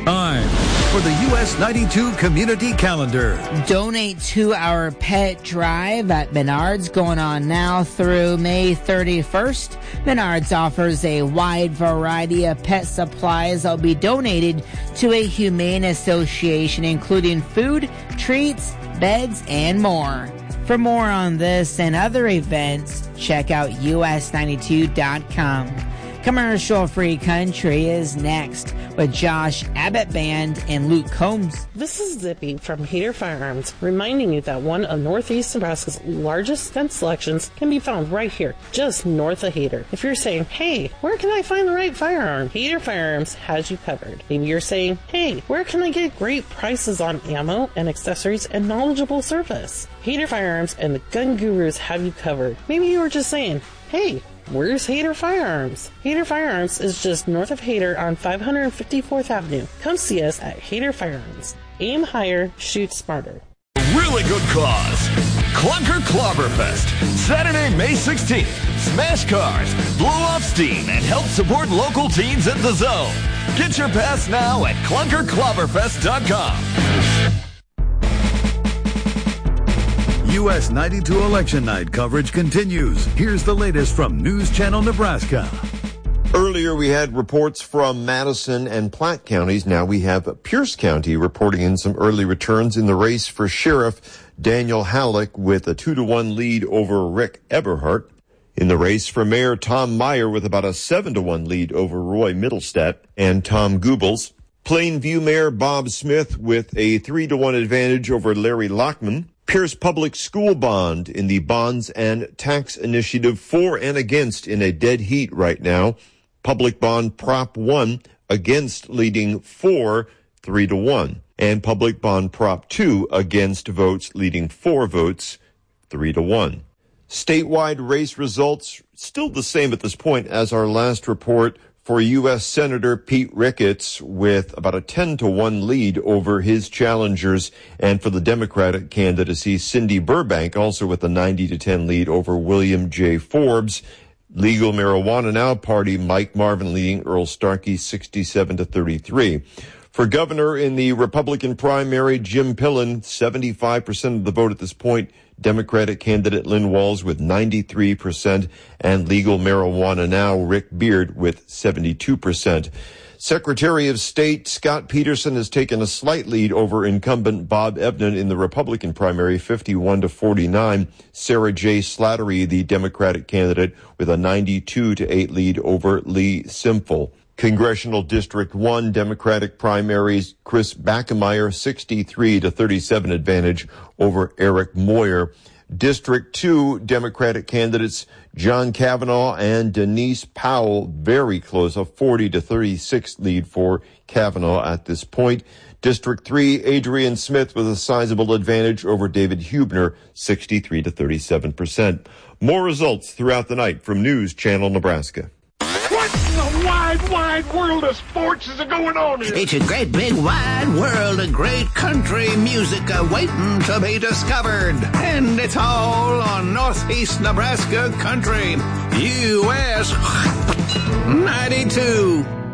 Time for the US 92 Community Calendar. Donate to our pet drive at Menards, going on now through May 31st. Menards offers a wide variety of pet supplies that will be donated to a humane association, including food, treats, beds, and more. For more on this and other events, check out us92.com. Commercial-free country is next with Josh Abbott Band and Luke Combs. This is Zippy from Hader Firearms, reminding you that one of Northeast Nebraska's largest gun selections can be found right here, just north of Hader. If you're saying, hey, where can I find the right firearm? Hader Firearms has you covered. Maybe you're saying, hey, where can I get great prices on ammo and accessories and knowledgeable service? Hader Firearms and the Gun Gurus have you covered. Maybe you were just saying, hey, where's Hader Firearms? Hader Firearms is just north of Hader on 554th Avenue. Come see us at Hader Firearms. Aim higher, shoot smarter. Really good cause. Clunker Clobberfest. Saturday, May 16th. Smash cars, blow off steam, and help support local teams at the Zone. Get your pass now at clunkerclobberfest.com. US 92 Election Night coverage continues. Here's the latest from News Channel Nebraska. Earlier, we had reports from Madison and Platte counties. Now we have Pierce County reporting in some early returns in the race for sheriff. Daniel Halleck with a 2-1 lead over Rick Eberhardt. In the race for mayor, Tom Meyer with about a 7-1 lead over Roy Middlestadt and Tom Goebbels. Plainview Mayor Bob Smith with a 3-1 advantage over Larry Lockman. Pierce Public School Bond in the Bonds and Tax Initiative for and against in a dead heat right now. Public Bond Prop 1 against leading for 3-1. And Public Bond Prop 2 against votes leading 4 votes 3-1. Statewide race results still the same at this point as our last report for U.S. Senator Pete Ricketts with about a 10-1 lead over his challengers, and for the Democratic candidacy, Cindy Burbank also with a 90-10 lead over William J. Forbes. Legal Marijuana Now party, Mike Marvin leading Earl Starkey 67-33. For governor in the Republican primary, Jim Pillen, 75% of the vote at this point. Democratic candidate Lynn Walls with 93%, and Legal Marijuana Now, Rick Beard with 72%. Secretary of State Scott Peterson has taken a slight lead over incumbent Bob Evnen in the Republican primary, 51-49. Sarah J. Slattery, the Democratic candidate, with a 92-8 lead over Lee Simple. Congressional District 1 Democratic primaries, Chris Backemeyer, 63-37 advantage over Eric Moyer. District 2 Democratic candidates, John Kavanaugh and Denise Powell, very close, a 40-36 lead for Kavanaugh at this point. District 3, Adrian Smith with a sizable advantage over David Hubner, 63-37%. More results throughout the night from News Channel Nebraska. What in the wide world of sports is going on here? It's a great big wide world of great country music awaiting to be discovered. And it's all on Northeast Nebraska Country, US 92.